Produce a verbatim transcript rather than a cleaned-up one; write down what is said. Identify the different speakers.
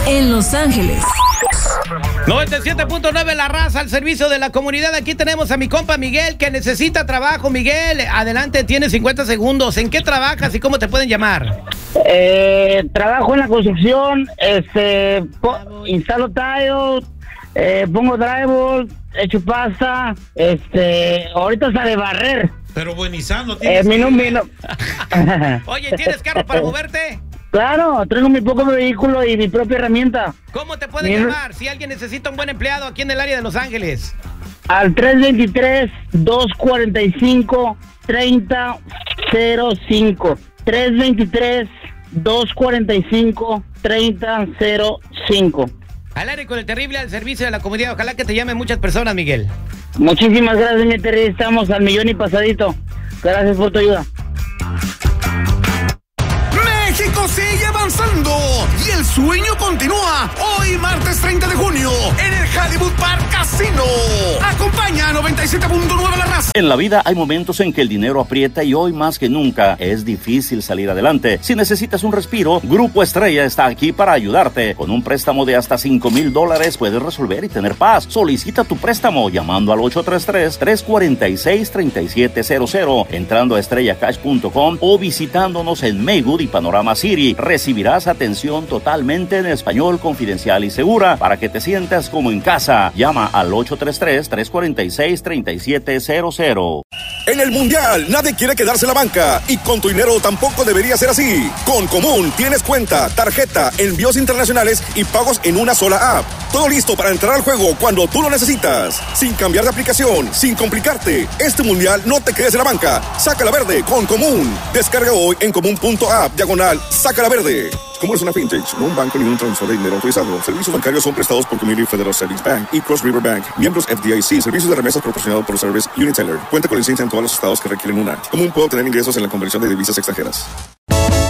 Speaker 1: en Los Ángeles.
Speaker 2: noventa y siete punto nueve La Raza, al servicio de la comunidad. Aquí tenemos a mi compa Miguel, que necesita trabajo. Miguel, adelante, tienes cincuenta segundos. ¿En qué trabajas y cómo te pueden llamar?
Speaker 3: Eh, trabajo en la construcción, este, instalo tallos, eh, pongo drywall, echo pasta, este, ahorita sale barrer.
Speaker 4: Pero buenizando,
Speaker 3: Eh,
Speaker 4: tienes.
Speaker 3: mi, mi, no.
Speaker 2: Oye, ¿tienes carro para moverte?
Speaker 3: Claro, traigo mi poco vehículo y mi propia herramienta.
Speaker 2: ¿Cómo te pueden
Speaker 3: Mira.
Speaker 2: llamar si alguien necesita un buen empleado aquí en el área de Los Ángeles?
Speaker 3: Al tres veintitrés, dos cuarenta y cinco, treinta cero cinco. tres veintitrés, dos cuarenta y cinco, treinta cero cinco.
Speaker 2: Al aire con el terrible, al servicio de la comunidad. Ojalá que te llamen muchas personas, Miguel.
Speaker 3: Muchísimas gracias, mi Terry. Estamos al millón y pasadito. Gracias por tu ayuda.
Speaker 5: México sigue avanzando y el sueño continúa. Hoy, martes treinta de junio, en el Hollywood Park Casino. Acompaña a noventa y siete punto nueve La Raza.
Speaker 6: En la vida hay momentos en que el dinero aprieta y hoy más que nunca es difícil salir adelante. Si necesitas un respiro, Grupo Estrella está aquí para ayudarte. Con un préstamo de hasta cinco mil dólares puedes resolver y tener paz. Solicita tu préstamo llamando al ocho tres tres, tres cuatro seis, tres siete cero cero, entrando a estrella cash punto com o visitándonos en Maywood y Panorama City. Recibirás atención totalmente en español, confidencial y segura para que te sientas como en casa. Llama al ocho tres tres, tres cuatro seis, tres siete cero cero.
Speaker 7: En el Mundial, nadie quiere quedarse en la banca y con tu dinero tampoco debería ser así. Con Común tienes cuenta, tarjeta, envíos internacionales y pagos en una sola app. Todo listo para entrar al juego cuando tú lo necesitas. Sin cambiar de aplicación, sin complicarte. Este Mundial no te quedes en la banca. Sácala verde con Común. Descarga hoy en común punto app, diagonal, sácala verde. Como es una fintech, no un banco ni un transfer de dinero autorizado. Servicios bancarios son prestados por Community Federal Savings Bank y Cross River Bank. Miembros F D I C. Servicios de remesas proporcionados por Service Uniteller. Cuenta con licencia en todos los estados que requieren una. Común puede obtener ingresos en la conversión de divisas extranjeras.